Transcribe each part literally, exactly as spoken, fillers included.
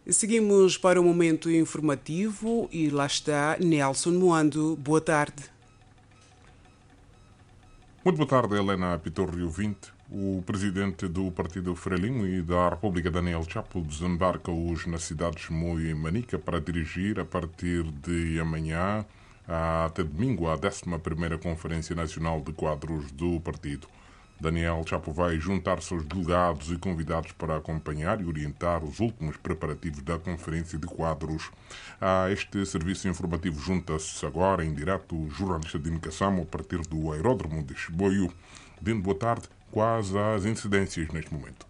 Seguimos para o momento informativo e lá está Nelson Moando. Boa tarde. Muito boa tarde, Helena Pitorrio vinte. O presidente do Partido Frelimo e da República, Daniel Chapo, desembarca hoje na cidade de Chimoio e Manica para dirigir, a partir de amanhã até domingo, a décima primeira Conferência Nacional de Quadros do Partido. Daniel Chapo vai juntar-se aos delegados e convidados para acompanhar e orientar os últimos preparativos da Conferência de Quadros. A este serviço informativo junta-se agora, em direto, o jornalista de Nicassamo, a partir do aeródromo de Chimoio. Dino, boa tarde. Quais as incidências neste momento?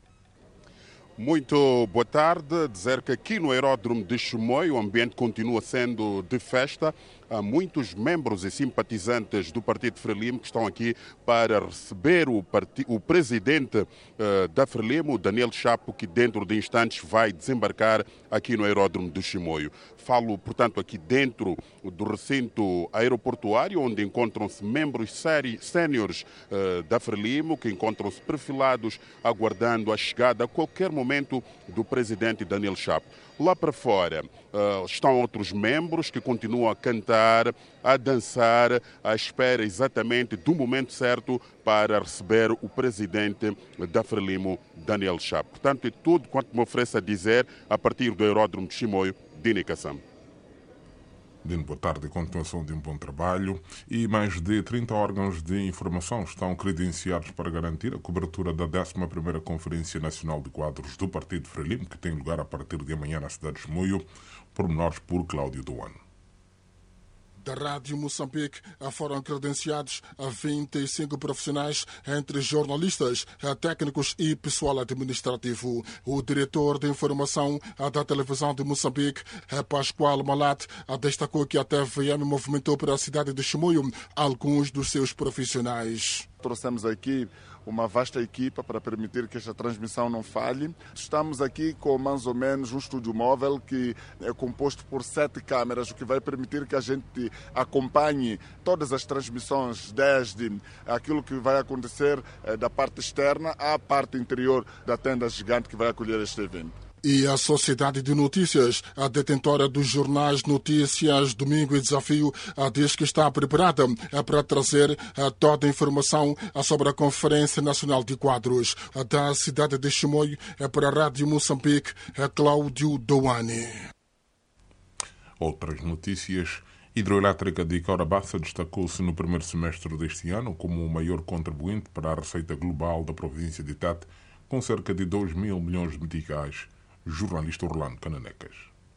Muito boa tarde. Dizer que aqui no aeródromo de Chimoio o ambiente continua sendo de festa. Há muitos membros e simpatizantes do Partido Frelimo que estão aqui para receber o, part... o presidente uh, da Frelimo, Daniel Chapo, que dentro de instantes vai desembarcar aqui no aeródromo de Chimoio. Falo, portanto, aqui dentro do recinto aeroportuário, onde encontram-se membros séniores uh, da Frelimo, que encontram-se perfilados, aguardando a chegada a qualquer momento do presidente Daniel Chapo. Lá para fora uh, estão outros membros que continuam a cantar, a dançar, à espera exatamente do momento certo para receber o presidente da Frelimo, Daniel Chapo. Portanto, é tudo quanto me oferece a dizer a partir do aeródromo de Chimoio, de Nicassamo. Dino, boa tarde e continuação de um bom trabalho. E mais de trinta órgãos de informação estão credenciados para garantir a cobertura da décima primeira Conferência Nacional de Quadros do Partido Frelimo, que tem lugar a partir de amanhã na cidade de Chimoio, pormenores por Cláudio Duano. Da Rádio Moçambique foram credenciados a vinte e cinco profissionais, entre jornalistas, técnicos e pessoal administrativo. O diretor de informação da televisão de Moçambique, Pascoal Malate, destacou que a T V M movimentou para a cidade de Chimoio alguns dos seus profissionais. Trouxemos aqui uma vasta equipa para permitir que esta transmissão não falhe. Estamos aqui com mais ou menos um estúdio móvel que é composto por sete câmeras, o que vai permitir que a gente acompanhe todas as transmissões, desde aquilo que vai acontecer da parte externa à parte interior da tenda gigante que vai acolher este evento. E a Sociedade de Notícias, a detentora dos jornais Notícias, Domingo e Desafio, diz que está preparada para trazer toda a informação sobre a Conferência Nacional de Quadros da cidade de Chimoio. Para a Rádio Moçambique, Cláudio Douane. Outras notícias. A hidroelétrica de Corabaça destacou-se no primeiro semestre deste ano como o maior contribuinte para a receita global da província de Tete, com cerca de dois mil milhões de meticais. Jornalista Orlando Cananecas.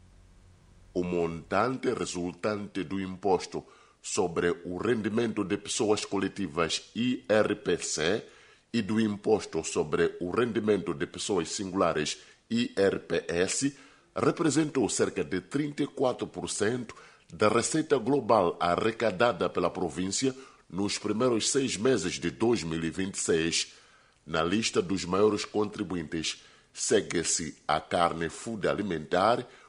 O montante resultante do imposto sobre o rendimento de pessoas coletivas I R P C e do imposto sobre o rendimento de pessoas singulares I R P S representou cerca de trinta e quatro por cento da receita global arrecadada pela província nos primeiros seis meses de dois mil e vinte e seis. Na lista dos maiores contribuintes segue-se a carne food alimentar